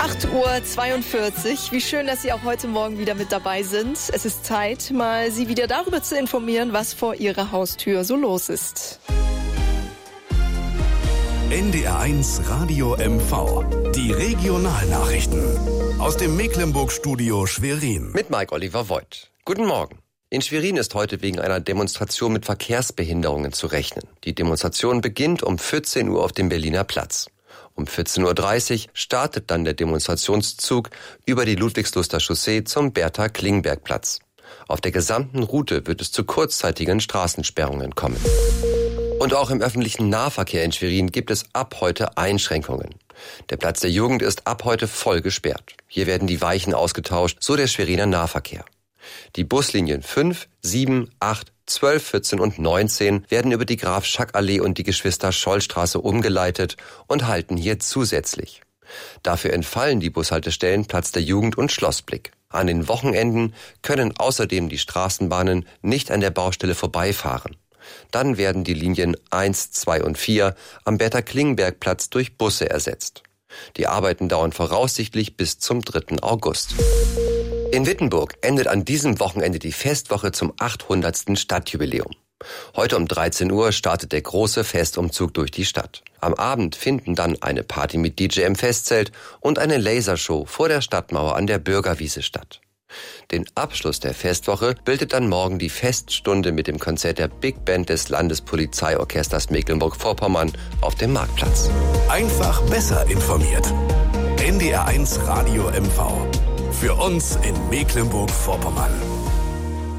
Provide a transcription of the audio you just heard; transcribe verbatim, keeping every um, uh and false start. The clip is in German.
acht Uhr zweiundvierzig. Wie schön, dass Sie auch heute Morgen wieder mit dabei sind. Es ist Zeit, mal Sie wieder darüber zu informieren, was vor Ihrer Haustür so los ist. N D R eins Radio M V. Die Regionalnachrichten. Aus dem Mecklenburg-Studio Schwerin. Mit Mike Oliver Voigt. Guten Morgen. In Schwerin ist heute wegen einer Demonstration mit Verkehrsbehinderungen zu rechnen. Die Demonstration beginnt um vierzehn Uhr auf dem Berliner Platz. Um vierzehn Uhr dreißig startet dann der Demonstrationszug über die Ludwigsluster Chaussee zum Bertha-Klingberg-Platz. Auf der gesamten Route wird es zu kurzzeitigen Straßensperrungen kommen. Und auch im öffentlichen Nahverkehr in Schwerin gibt es ab heute Einschränkungen. Der Platz der Jugend ist ab heute voll gesperrt. Hier werden die Weichen ausgetauscht, so der Schweriner Nahverkehr. Die Buslinien fünf, sieben, acht, zwölf, vierzehn und neunzehn werden über die Graf-Schack-Allee und die Geschwister-Scholl-Straße umgeleitet und halten hier zusätzlich. Dafür entfallen die Bushaltestellen Platz der Jugend und Schlossblick. An den Wochenenden können außerdem die Straßenbahnen nicht an der Baustelle vorbeifahren. Dann werden die Linien eins, zwei und vier am Bertha-Klingberg-Platz durch Busse ersetzt. Die Arbeiten dauern voraussichtlich bis zum dritten August. In Wittenburg endet an diesem Wochenende die Festwoche zum achthundertsten Stadtjubiläum. Heute um dreizehn Uhr startet der große Festumzug durch die Stadt. Am Abend finden dann eine Party mit D J im Festzelt und eine Lasershow vor der Stadtmauer an der Bürgerwiese statt. Den Abschluss der Festwoche bildet dann morgen die Feststunde mit dem Konzert der Big Band des Landespolizeiorchesters Mecklenburg-Vorpommern auf dem Marktplatz. Einfach besser informiert. N D R eins Radio M V. Für uns in Mecklenburg-Vorpommern.